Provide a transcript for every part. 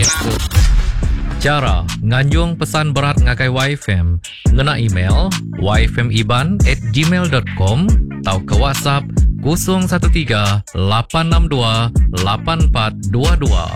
Cara nganjung pesan berat ngagai YFM ngena email yfmiban@gmail.com atau ke WhatsApp 013 862 8422.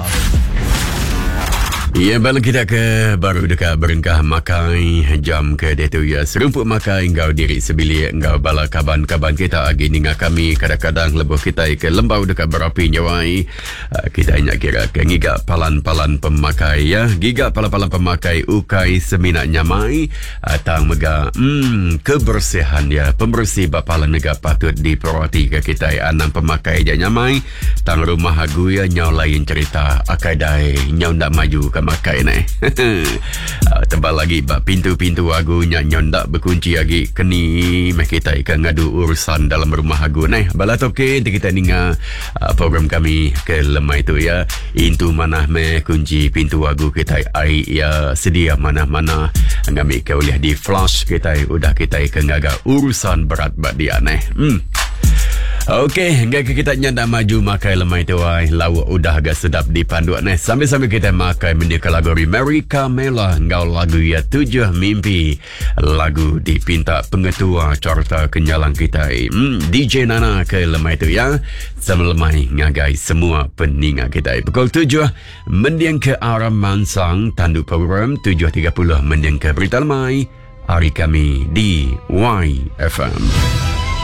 Ya, balik kita ke baru dekat berengkah makai jam ke dia tu ya. Serumput makai engkau diri sebilik engkau bala kaban-kaban kita agi ninga kami kadang-kadang lebuh kita ke lembau dekat berapi nyawai. Kita ingat kira ke ngigak palan-palan pemakai ya. Gigak palan-palan pemakai ukai seminat nyamai tang mega kebersihan ya. Pembersih bapalan mega patut diperhati ke kita anang pemakai ja nyamai tang rumah agu ya nyau lain cerita akadai nyau ndak maju ke makai ni. Tebal lagi bak pintu-pintu agu nyak berkunci lagi keni meh kita ikan ngadu urusan dalam rumah agu ni. Balat okey kita ninga program kami ke lemai tu ya. Intu mana meh kunci pintu agu kita ai ya sedia mana-mana ngami ke oleh di flash kita udah kita ikan ngaga urusan berat bak dia ni. Okey, hingga kita nyanda maju makai lemai tu ai lauk udah agak sedap dipandu ni. Sambil-sambil kita makai menyekel lagu Mary Camela ngau lagu ya Tujuh Mimpi. Lagu dipinta pengetua carta kenyalang kita. DJ Nana ke lemai tu ya. Sama lemai ngagai semua peningat kita. Pukul 7 mendiang ke arah Mansang tanduk program 7.30 mendiang ke berita lemai. Hari kami di YFM.